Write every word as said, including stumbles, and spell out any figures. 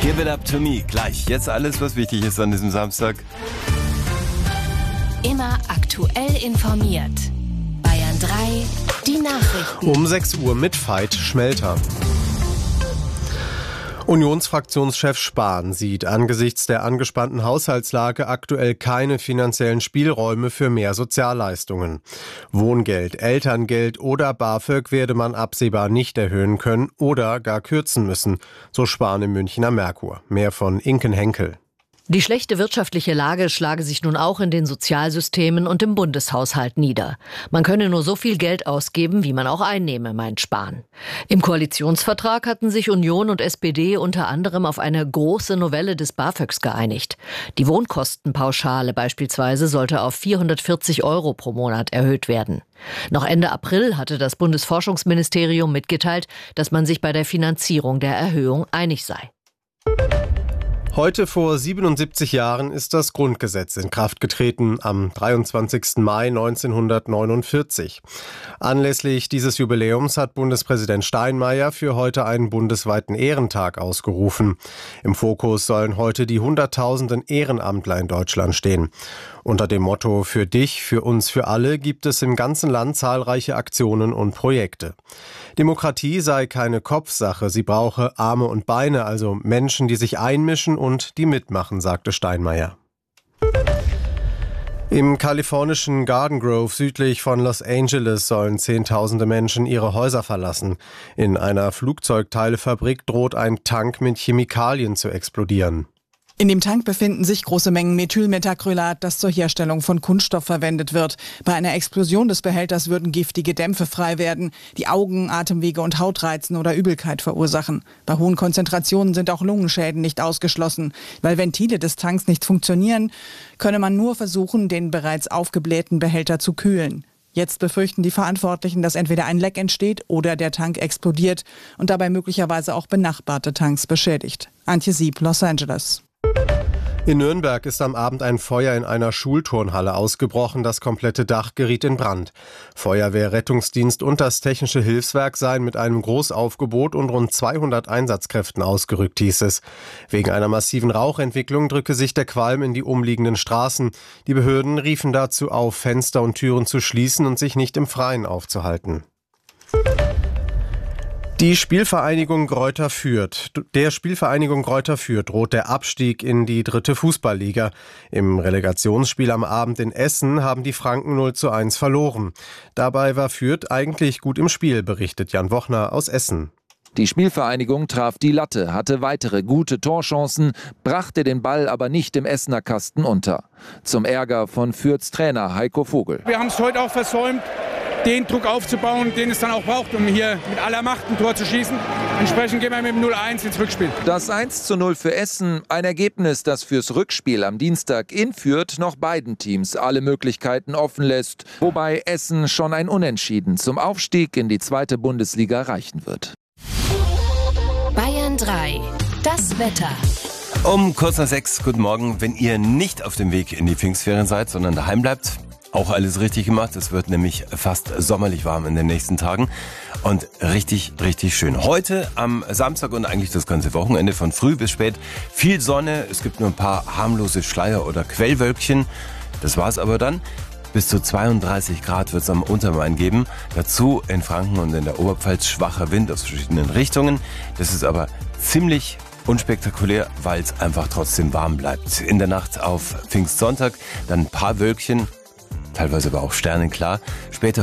Give it up to me. Gleich. Jetzt alles, was wichtig ist an diesem Samstag. Immer aktuell informiert. Bayern drei, die Nachrichten. Um sechs Uhr mit Veit Schmelter. Unionsfraktionschef Spahn sieht angesichts der angespannten Haushaltslage aktuell keine finanziellen Spielräume für mehr Sozialleistungen. Wohngeld, Elterngeld oder BAföG werde man absehbar nicht erhöhen können oder gar kürzen müssen, so Spahn im Münchner Merkur. Mehr von Inken Henkel. Die schlechte wirtschaftliche Lage schlage sich nun auch in den Sozialsystemen und im Bundeshaushalt nieder. Man könne nur so viel Geld ausgeben, wie man auch einnehme, meint Spahn. Im Koalitionsvertrag hatten sich Union und S P D unter anderem auf eine große Novelle des BAföGs geeinigt. Die Wohnkostenpauschale beispielsweise sollte auf vierhundertvierzig Euro pro Monat erhöht werden. Noch Ende April hatte das Bundesforschungsministerium mitgeteilt, dass man sich bei der Finanzierung der Erhöhung einig sei. Heute vor siebenundsiebzig Jahren ist das Grundgesetz in Kraft getreten, am dreiundzwanzigsten Mai neunzehnhundertneunundvierzig. Anlässlich dieses Jubiläums hat Bundespräsident Steinmeier für heute einen bundesweiten Ehrentag ausgerufen. Im Fokus sollen heute die Hunderttausenden Ehrenamtler in Deutschland stehen. Unter dem Motto „Für dich, für uns, für alle“ gibt es im ganzen Land zahlreiche Aktionen und Projekte. Demokratie sei keine Kopfsache, sie brauche Arme und Beine, also Menschen, die sich einmischen und die mitmachen, sagte Steinmeier. Im kalifornischen Garden Grove südlich von Los Angeles sollen Zehntausende Menschen ihre Häuser verlassen. In einer Flugzeugteilefabrik droht ein Tank mit Chemikalien zu explodieren. In dem Tank befinden sich große Mengen Methylmetacrylat, das zur Herstellung von Kunststoff verwendet wird. Bei einer Explosion des Behälters würden giftige Dämpfe frei werden, die Augen, Atemwege und Haut reizen oder Übelkeit verursachen. Bei hohen Konzentrationen sind auch Lungenschäden nicht ausgeschlossen. Weil Ventile des Tanks nicht funktionieren, könne man nur versuchen, den bereits aufgeblähten Behälter zu kühlen. Jetzt befürchten die Verantwortlichen, dass entweder ein Leck entsteht oder der Tank explodiert und dabei möglicherweise auch benachbarte Tanks beschädigt. Antje Sieb, Los Angeles. In Nürnberg ist am Abend ein Feuer in einer Schulturnhalle ausgebrochen. Das komplette Dach geriet in Brand. Feuerwehr, Rettungsdienst und das Technische Hilfswerk seien mit einem Großaufgebot und rund zweihundert Einsatzkräften ausgerückt, hieß es. Wegen einer massiven Rauchentwicklung drücke sich der Qualm in die umliegenden Straßen. Die Behörden riefen dazu auf, Fenster und Türen zu schließen und sich nicht im Freien aufzuhalten. Die Spielvereinigung Greuther Fürth. Der Spielvereinigung Greuther Fürth droht der Abstieg in die dritte Fußballliga. Im Relegationsspiel am Abend in Essen haben die Franken null zu eins verloren. Dabei war Fürth eigentlich gut im Spiel, berichtet Jan Wochner aus Essen. Die Spielvereinigung traf die Latte, hatte weitere gute Torchancen, brachte den Ball aber nicht im Essener Kasten unter. Zum Ärger von Fürths Trainer Heiko Vogel. Wir haben es heute auch versäumt, den Druck aufzubauen, den es dann auch braucht, um hier mit aller Macht ein Tor zu schießen. Entsprechend gehen wir mit dem null eins ins Rückspiel. Das eins zu null für Essen, ein Ergebnis, das fürs Rückspiel am Dienstag in Fürth noch beiden Teams alle Möglichkeiten offen lässt, wobei Essen schon ein Unentschieden zum Aufstieg in die zweite Bundesliga reichen wird. Bayern drei, das Wetter. Um kurz nach sechs, guten Morgen. Wenn ihr nicht auf dem Weg in die Pfingstferien seid, sondern daheim bleibt, auch alles richtig gemacht. Es wird nämlich fast sommerlich warm in den nächsten Tagen und richtig, richtig schön. Heute am Samstag und eigentlich das ganze Wochenende von früh bis spät viel Sonne. Es gibt nur ein paar harmlose Schleier- oder Quellwölkchen. Das war's aber dann. Bis zu zweiunddreißig Grad wird es am Untermain geben. Dazu in Franken und in der Oberpfalz schwacher Wind aus verschiedenen Richtungen. Das ist aber ziemlich unspektakulär, weil es einfach trotzdem warm bleibt. In der Nacht auf Pfingstsonntag dann ein paar Wölkchen, teilweise aber auch sternenklar. Später